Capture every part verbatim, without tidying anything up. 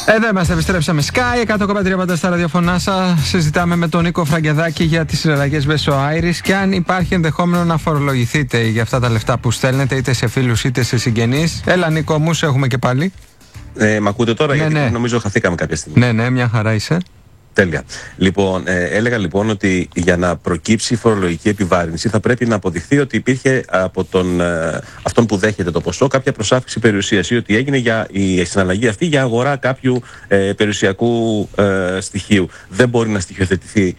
Εδώ είμαστε, επιστρέψαμε. Sky εκατό κόμμα τρία πάντα στα ραδιοφωνά σας. Συζητάμε με τον Νίκο Φραγκεδάκη για τις συναλλαγές μέσω Iris και αν υπάρχει ενδεχόμενο να φορολογηθείτε για αυτά τα λεφτά που στέλνετε είτε σε φίλους είτε σε συγγενείς. Έλα, Νίκο, μου σε έχουμε και πάλι. Ε, μ' ακούτε τώρα, ναι, γιατί ναι. νομίζω χαθήκαμε κάποια στιγμή. Ναι, ναι, μια χαρά είσαι. Τέλεια. Λοιπόν, ε, έλεγα λοιπόν ότι για να προκύψει η φορολογική επιβάρυνση θα πρέπει να αποδειχθεί ότι υπήρχε από τον, ε, αυτόν που δέχεται το ποσό κάποια προσάφιξη περιουσίας ή ότι έγινε για η συναλλαγή αυτή για αγορά κάποιου ε, περιουσιακού ε, στοιχείου. Δεν μπορεί να στοιχειοθετηθεί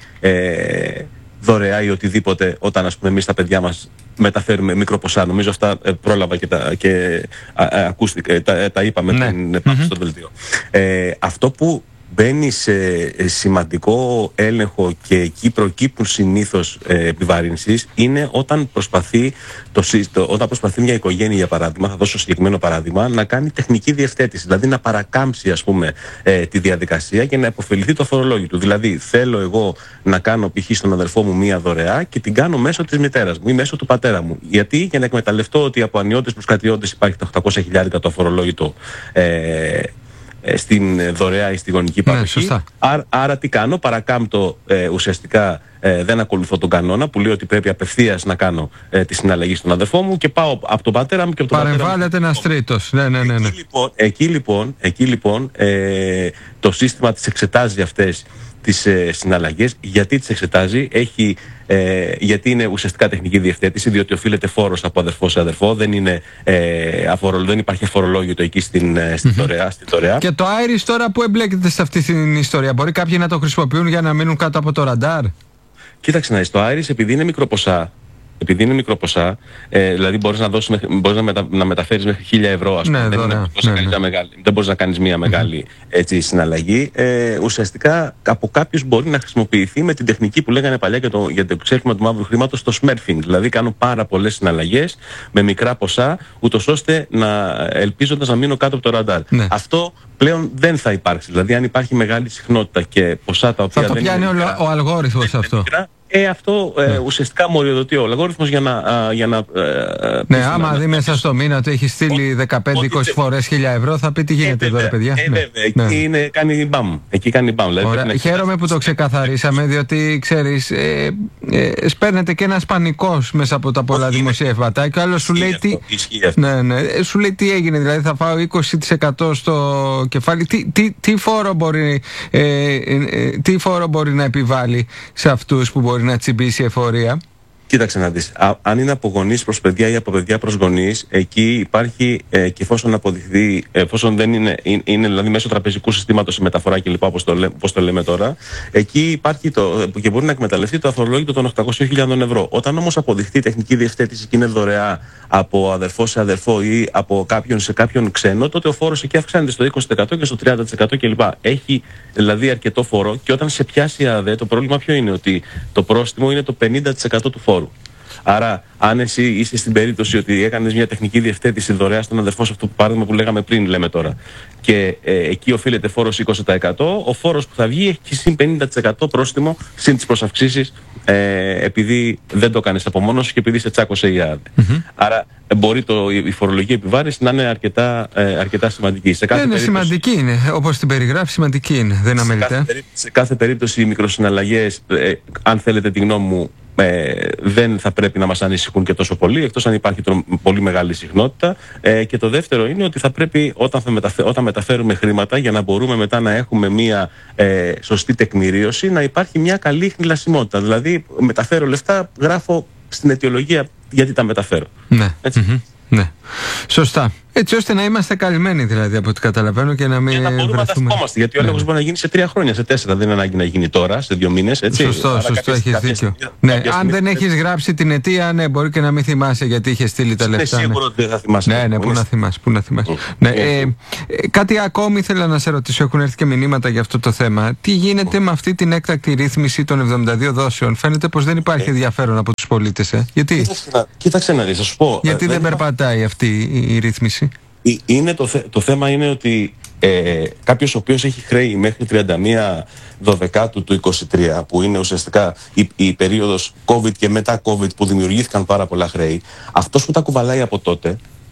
ε, δωρεά ή οτιδήποτε όταν, ας πούμε, εμείς τα παιδιά μας μεταφέρουμε μικροποσά. Νομίζω αυτά ε, πρόλαβα και τα, και, α, α, ακούστηκα, ε, τα, τα είπαμε ναι. πριν mm-hmm. στο δελτίο. Ε, αυτό που μπαίνει σε σημαντικό έλεγχο και εκεί προκύπτουν συνήθως ε, επιβαρύνσεις είναι όταν προσπαθεί, το, το, όταν προσπαθεί μια οικογένεια, για παράδειγμα, θα δώσω συγκεκριμένο παράδειγμα, να κάνει τεχνική διευθέτηση, δηλαδή να παρακάμψει, ας πούμε, ε, τη διαδικασία και να υποφεληθεί το φορολόγιο του. Δηλαδή θέλω εγώ να κάνω π.χ. στον αδερφό μου μία δωρεά και την κάνω μέσω της μητέρας μου ή μέσω του πατέρα μου. Γιατί? Για να εκμεταλλευτώ ότι από ανιώτες προς κρατιώτες υπάρχει τα οκτακόσια χιλιάρικα το αφορολόγητο ε, στην δωρεά ή στη γονική παροχή. Ναι, άρα, άρα τι κάνω, παρακάμπτω ε, ουσιαστικά ε, δεν ακολουθώ τον κανόνα που λέει ότι πρέπει απευθείας να κάνω ε, τη συναλλαγή στον αδερφό μου και πάω από τον πατέρα μου και από τον πατέρα μου. Παρεμβάλλεται ένας τρίτος. Ναι, ναι, ναι, ναι. Εκεί λοιπόν, εκεί, λοιπόν, εκεί, λοιπόν ε, το σύστημα τις εξετάζει αυτές τις ε, συναλλαγές. Γιατί τις εξετάζει? Έχει, ε, γιατί είναι ουσιαστικά τεχνική διευθέτηση, διότι οφείλεται φόρος από αδερφό σε αδερφό, δεν, είναι, ε, αφορολ, δεν υπάρχει αφορολόγητο εκεί στην, ε, στην, mm-hmm. δωρεά, στην δωρεά. Και το Iris τώρα που εμπλέκεται σε αυτή την ιστορία? Μπορεί κάποιοι να το χρησιμοποιούν για να μείνουν κάτω από το ραντάρ? Κοίταξε να δεις, το Iris επειδή είναι μικροποσά, επειδή είναι μικροποσά, ε, δηλαδή μπορείς να, δώσεις, μπορείς να, μετα, να μεταφέρεις μέχρι χίλια ευρώ, ας πούμε. Ναι, δεν, δωρεά, είναι, ναι, ναι. Μεγάλη, δεν μπορείς να κάνεις μια μεγάλη έτσι, συναλλαγή. Ε, ουσιαστικά από κάποιους μπορεί να χρησιμοποιηθεί με την τεχνική που λέγανε παλιά για το, για το ξέφυγμα του μαύρου χρήματος, το smurfing. Δηλαδή κάνω πάρα πολλές συναλλαγές με μικρά ποσά, ούτως ώστε να ελπίζοντας να μείνω κάτω από το ραντάρ. Ναι. Αυτό πλέον δεν θα υπάρξει. Δηλαδή αν υπάρχει μεγάλη συχνότητα και ποσά τα οποία θα το δεν πιάνει είναι ο, ο αλγόριθμος αυτό. Μικρά, Ε, αυτό ε, yeah. ουσιαστικά μοριοδοτεί ο αλγόριθμος για να... Α, για να ε, ναι, άμα δει μέσα στο μήνα ότι έχει στείλει δεκαπέντε είκοσι φορές χίλια ευρώ, θα πει τι γίνεται ε, εδώ, ρε παιδιά. Ε, βέβαια, ναι. Εκεί, ναι. είναι, κάνει μπαμ. Εκεί κάνει μπαμ. Δηλαδή, χαίρομαι που το ξεκαθαρίσαμε, διότι ξέρεις, ε, ε, σπέρνεται και ένας πανικός μέσα από τα πολλά δημοσιεύματα και ο άλλος σου λέει, τι, ναι, ναι, σου λέει τι έγινε, δηλαδή θα φάω είκοσι τοις εκατό στο κεφάλι. Τι, τι, τι, φόρο μπορεί, ε, ε, τι φόρο μπορεί να επιβάλλει σε αυτούς που μπορεί να τσιμπήσει η εφορία? Κοίταξε να δεις, Α, αν είναι από γονείς προς παιδιά ή από παιδιά προς γονείς, εκεί υπάρχει ε, και εφόσον αποδειχθεί, εφόσον δεν είναι, είναι, είναι δηλαδή μέσω τραπεζικού συστήματος η μεταφορά κλπ. Όπως το, όπως το λέμε τώρα, εκεί υπάρχει το, και μπορεί να εκμεταλλευτεί το αφορολόγητο των οκτακόσιων χιλιάδων ευρώ. Όταν όμως αποδειχθεί τεχνική διευθέτηση και είναι δωρεά από αδερφό σε αδερφό ή από κάποιον σε κάποιον ξένο, τότε ο φόρος εκεί αυξάνεται στο είκοσι τοις εκατό και στο τριάντα τοις εκατό κλπ. Έχει δηλαδή αρκετό φόρο και όταν σε πιάσει η ΑΔΕ, το πρόβλημα ποιο είναι? Ότι το πρόστιμο είναι το πενήντα τοις εκατό του φόρου. Άρα, αν εσύ είσαι στην περίπτωση ότι έκανες μια τεχνική διευθέτηση δωρεά στον αδερφό σε αυτό το παράδειγμα που λέγαμε πριν, λέμε τώρα, και ε, εκεί οφείλεται φόρος είκοσι τοις εκατό, ο φόρος που θα βγει έχει συν πενήντα τοις εκατό πρόστιμο, συν τις προσαυξήσεις, ε, επειδή δεν το έκανες από μόνος σου και επειδή σε τσάκωσε η ΑΔΕ. Mm-hmm. Άρα, μπορεί το, η φορολογική επιβάρυνση να είναι αρκετά, ε, αρκετά σημαντική. Σε κάθε είναι περίπτωση, σημαντική είναι, όπως την περιγράφει, σημαντική είναι, δεν αμεληταία. Σε, σε κάθε περίπτωση οι μικροσυναλλαγές, ε, αν θέλετε τη γνώμη μου, Ε, δεν θα πρέπει να μας ανησυχούν και τόσο πολύ, εκτός αν υπάρχει το, πολύ μεγάλη συχνότητα. Ε, και το δεύτερο είναι ότι θα πρέπει όταν, θα μεταφε, όταν μεταφέρουμε χρήματα, για να μπορούμε μετά να έχουμε μια ε, σωστή τεκμηρίωση, να υπάρχει μια καλή χνηλασιμότητα. Δηλαδή, μεταφέρω λεφτά, γράφω στην αιτιολογία γιατί τα μεταφέρω. Ναι. Έτσι. Mm-hmm. Ναι. Σωστά. Έτσι ώστε να είμαστε καλυμμένοι, δηλαδή, από ό,τι καταλαβαίνω, και να μην. Για να μπορούμε βρεθούμε. Να τα θυμόμαστε. Γιατί ο έλεγχος ναι. μπορεί να γίνει σε τρία χρόνια, σε τέσσερα. Δεν είναι ανάγκη να γίνει τώρα, σε δύο μήνες. Σωστό, άρα σωστό, έχεις δίκιο. Στιγμή, ναι, αν στιγμή, δεν έχεις γράψει την αιτία, ναι, μπορεί και να μην θυμάσαι γιατί είχε στείλει τα λεφτά. Είναι σίγουρο ότι δεν θα θυμάσαι. Ναι, ναι, πού να θυμάσαι. Πού να θυμάσαι. Mm. Ναι, ε, ε, κάτι ακόμη ήθελα να σε ρωτήσω. Έχουν έρθει και μηνύματα για αυτό το θέμα. Τι γίνεται mm. με αυτή την έκτακτη ρύθμιση των εβδομήντα δύο δόσεων? Φαίνεται πως δεν υπάρχει ε. ενδιαφέρον από τους πολίτες. Ε. Γιατί? Κοίταξε να δεις, θα σου πω. Γιατί δεν περπατάει αυτή η ρύθμιση? Είναι το, θε, το θέμα είναι ότι ε, κάποιος ο οποίος έχει χρέη μέχρι τριάντα μία Δωδεκάτου του είκοσι τρία, που είναι ουσιαστικά η, η περίοδος COVID και μετά COVID που δημιουργήθηκαν πάρα πολλά χρέη, αυτός που τα κουβαλάει από τότε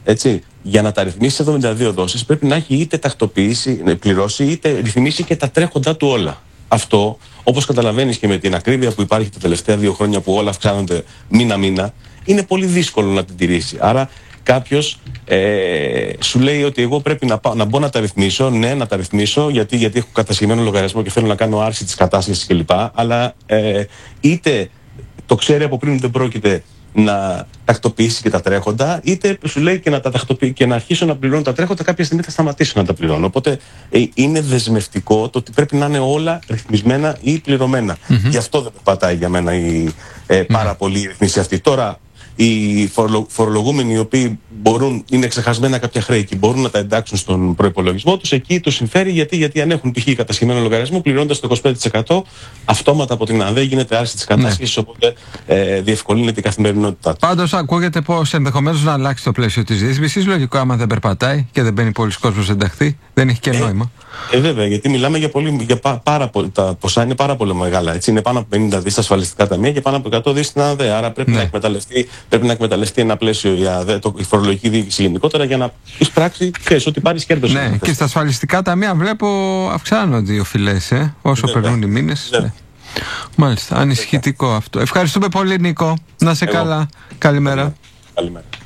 Έτσι, για να τα ρυθμίσει εβδομήντα δύο δόσεις πρέπει να έχει είτε τακτοποιήσει, πληρώσει, είτε ρυθμίσει και τα τρέχοντά του όλα. Αυτό, όπως καταλαβαίνεις και με την ακρίβεια που υπάρχει τα τελευταία δύο χρόνια που όλα αυξάνονται μήνα-μήνα, είναι πολύ δύσκολο να την τηρήσει. Άρα κάποιος ε, σου λέει ότι εγώ πρέπει να, πάω, να μπω να τα ρυθμίσω, ναι, να τα ρυθμίσω, γιατί, γιατί έχω κατασχεμένο λογαριασμό και θέλω να κάνω άρση της κατάσχεσης κλπ. Αλλά ε, είτε το ξέρει από πριν δεν πρόκειται να τακτοποιήσει και τα τρέχοντα, είτε σου λέει και να, τα τακτοποιήσει και να αρχίσω να πληρώνω τα τρέχοντα, κάποια στιγμή θα σταματήσω να τα πληρώνω. Οπότε ε, είναι δεσμευτικό το ότι πρέπει να είναι όλα ρυθμισμένα ή πληρωμένα. Mm-hmm. Γι' αυτό δεν πατάει για μένα η ε, πάρα mm-hmm. πολύ η ρυθμίση αυτή. Τώρα, οι φορολογούμενοι οι οποίοι μπορούν, είναι ξεχασμένα κάποια χρέη και μπορούν να τα εντάξουν στον προϋπολογισμό τους, εκεί τους συμφέρει γιατί, γιατί αν έχουν π.χ. κατασχεμένο λογαριασμό, πληρώνοντας το είκοσι πέντε τοις εκατό αυτόματα από την ΑΔΕ γίνεται άρση της κατάσχεσης, ναι. Οπότε ε, διευκολύνεται η καθημερινότητά του. Πάντως ακούγεται πως ενδεχομένως να αλλάξει το πλαίσιο της ρύθμισης. Λογικό, άμα δεν περπατάει και δεν μπαίνει πολλοί κόσμος ενταχθεί, δεν έχει και ε, νόημα. Ε, βέβαια, γιατί μιλάμε για, πολύ, για πά, πάρα πολύ, τα ποσά είναι πάρα πολύ μεγάλα. Έτσι, είναι πάνω από πενήντα δις στα ασφαλιστικά ταμεία και πάνω από εκατό δις στην ΑΔΕ. Άρα πρέπει, ναι. να εκμεταλλευτεί, πρέπει να εκμεταλλευτεί ένα πλαίσιο για ΑΔΕ, το, η φορολογική διοίκηση γενικότερα για να εισπράξει και ότι πάρει κέρδος. Ναι, και στα ασφαλιστικά ταμεία βλέπω αυξάνονται οι οφειλές, ε, όσο βέβαια. περνούν οι μήνες. Ναι. Μάλιστα, ανησυχητικό αυτό. Ευχαριστούμε πολύ, Νίκο. Να σε Εγώ. καλά. Καλημέρα. Καλημέρα.